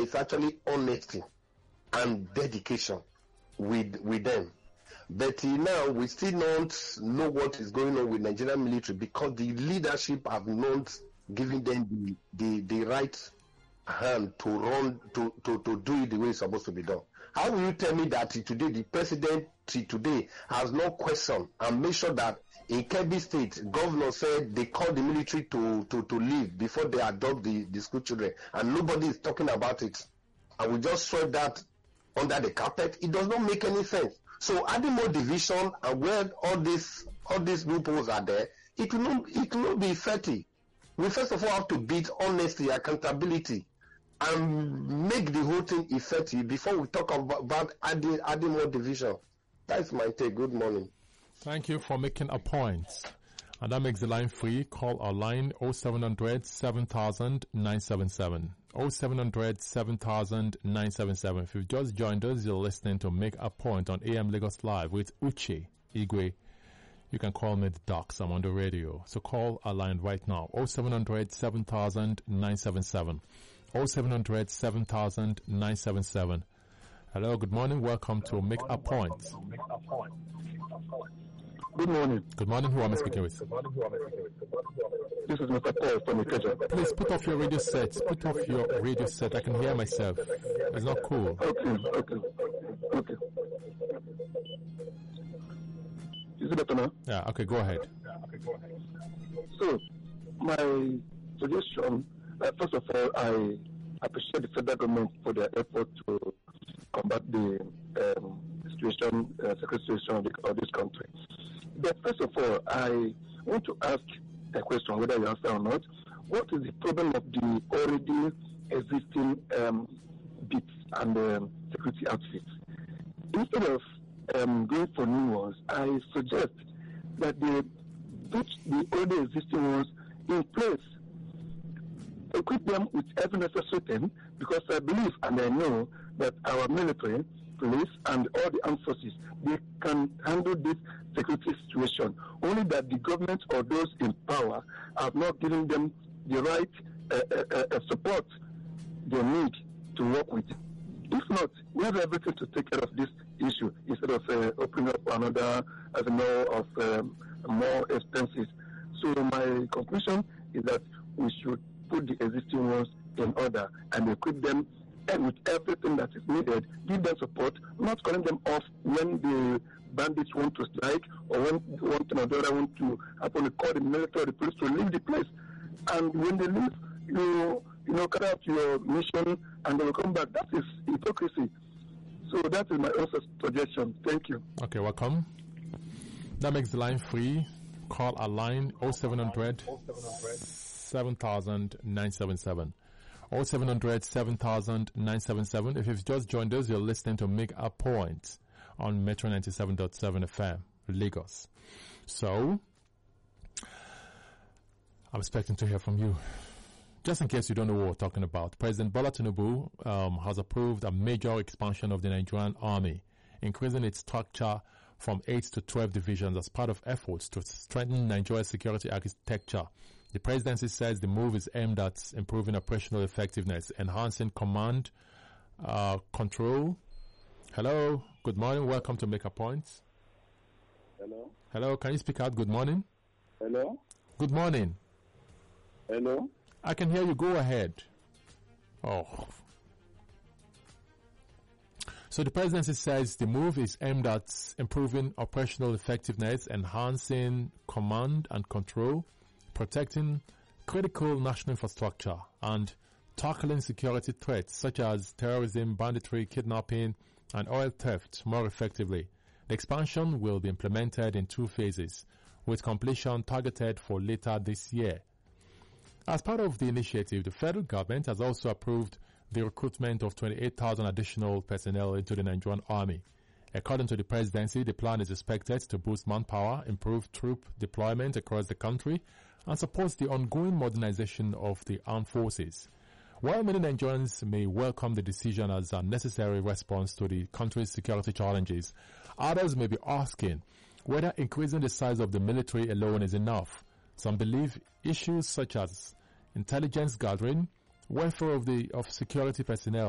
there is actually honesty and dedication with them. But now we still don't know what is going on with Nigerian military because the leadership have not given them the right hand to run to do it the way it's supposed to be done. How will you tell me that today the president today has no question and make sure that in Kebbi State, governor said they called the military to leave before they adopt the school children, and nobody is talking about it, and we just sweep that under the carpet? It does not make any sense. So adding more division and where all these loopholes are there, it will not be effective. We first of all have to beat honesty, accountability, and make the whole thing effective before we talk about adding more division. That's my take. Good morning. Thank you for making a point. And that makes the line free. Call our line 0700 7000 977. 0700 7000 977. If you've just joined us, you're listening to Make a Point on AM Lagos Live with Uche Igwe. You can call me the Docs. I'm on the radio. So call our line right now. 0700 7000 977. 0700 7000 977. Hello, good morning. Welcome to Make a Point. Good morning. Good morning. Who am I speaking with? This is Mr. Paul from Ikeja. Please put off your radio set. Put off your radio set. I can hear myself. It's not cool. Okay. Is it better now? Yeah, okay, go ahead. So, my suggestion, first of all, I appreciate the federal government for their effort to combat the situation, security situation of this country. But first of all, I want to ask a question, whether you answer or not. What is the problem of the already existing bits and security outfits? Instead of going for new ones, I suggest that they put the already existing ones in place. Equip them with every necessary thing, because I believe and I know that our military, police, and all the armed forces, they can handle this security situation. Only that the government or those in power have not given them the right support they need to work with. If not, we have everything to take care of this issue instead of opening up another avenue of more expenses. So my conclusion is that we should put the existing ones in order and equip them and with everything that is needed, give them support, not calling them off when the bandits want to strike or when one thing or the other want to happen, call the military or the police to leave the place. And when they leave, you carry out your mission and they will come back. That is hypocrisy. So that is my own suggestion. Thank you. Okay, welcome. That makes the line free. Call our line 0700 7000 977. 0700 7000 977. If you've just joined us, you're listening to Make a Point on Metro 97.7 FM, Lagos. So, I'm expecting to hear from you. Just in case you don't know what we're talking about, President Bola Tinubu has approved a major expansion of the Nigerian Army, increasing its structure from 8 to 12 divisions as part of efforts to strengthen Nigeria's security architecture. The presidency says the move is aimed at improving operational effectiveness, enhancing command control. Hello, good morning. Welcome to Make a Point. Hello. Hello, can you speak out? Good morning. Hello. Good morning. Hello. I can hear you. Go ahead. Oh. So the presidency says the move is aimed at improving operational effectiveness, enhancing command and control, protecting critical national infrastructure, and tackling security threats such as terrorism, banditry, kidnapping, and oil theft more effectively. The expansion will be implemented in 2 phases, with completion targeted for later this year. As part of the initiative, the federal government has also approved the recruitment of 28,000 additional personnel into the Nigerian Army. According to the presidency, the plan is expected to boost manpower, improve troop deployment across the country, and supports the ongoing modernization of the armed forces. While many Nigerians may welcome the decision as a necessary response to the country's security challenges, others may be asking whether increasing the size of the military alone is enough. Some believe issues such as intelligence gathering, welfare of security personnel,